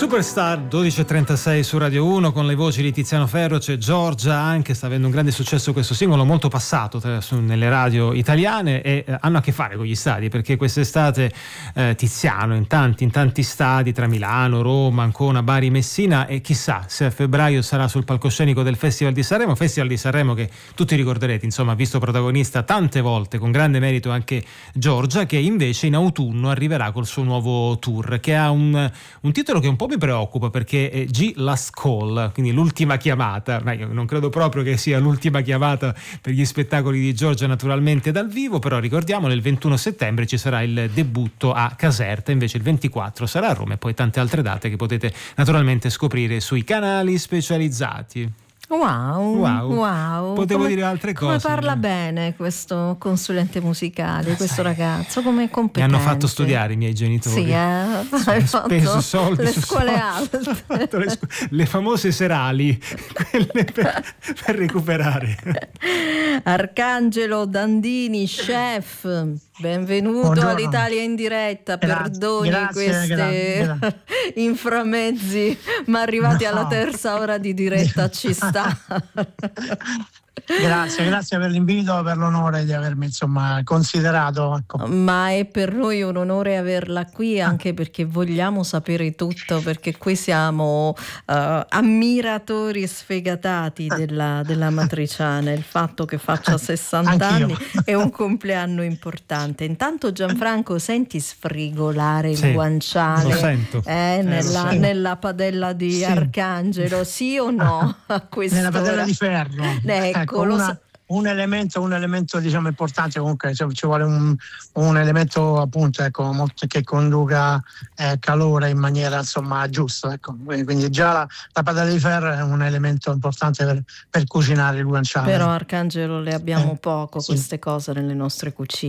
Superstar 12.36 su Radio 1 con le voci di Tiziano Ferro. C'è Giorgia anche, sta avendo un grande successo questo singolo, molto passato nelle radio italiane, e hanno a che fare con gli stadi, perché quest'estate Tiziano in tanti stadi tra Milano, Roma, Ancona, Bari, Messina, e chissà se a febbraio sarà sul palcoscenico del Festival di Sanremo che tutti ricorderete, insomma, ha visto protagonista tante volte con grande merito anche Giorgia, che invece in autunno arriverà col suo nuovo tour, che ha un titolo che un po' mi preoccupa, perché è G Last Call, quindi l'ultima chiamata. Ma io non credo proprio che sia l'ultima chiamata per gli spettacoli di Giorgia, naturalmente dal vivo, però ricordiamolo, il 21 settembre ci sarà il debutto a Caserta, invece il 24 sarà a Roma, e poi tante altre date che potete naturalmente scoprire sui canali specializzati. Wow. Potevo dire altre cose. Come parla bene questo consulente musicale, questo ragazzo, come competente. Mi hanno fatto studiare i miei genitori. Sì, hai speso soldi le su scuole soldi. alte. Le famose serali, quelle per recuperare. Arcangelo Dandini, chef, benvenuto. Buongiorno. All'Italia in diretta. Perdoni grazie. inframezzi, ma arrivati alla terza ora di diretta ci sta. Grazie per l'invito, per l'onore di avermi considerato. Ecco. Ma è per noi un onore averla qui, anche perché vogliamo sapere tutto, perché qui siamo ammiratori sfegatati della matriciana. Il fatto che faccia 60 anni è un compleanno importante. Intanto Gianfranco, senti sfrigolare il guanciale? Lo sento. Nella padella di Arcangelo, sì o no? Nella padella di ferro. Ecco, un elemento importante, comunque ci vuole un elemento appunto che conduca calore in maniera giusta, ecco. Quindi già la padella di ferro è un elemento importante per cucinare il guanciale. Però Arcangelo le abbiamo poco queste cose nelle nostre cucine.